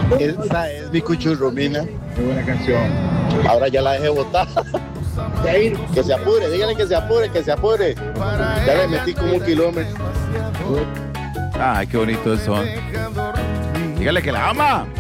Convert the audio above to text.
Esa es mi cuchurrumina. Qué buena canción. Ahora ya la dejé botar. Que se apure, díganle que se apure, que se apure. Ya le metí como 1 kilómetro. Ay, qué bonito eso. Dígale que la ama.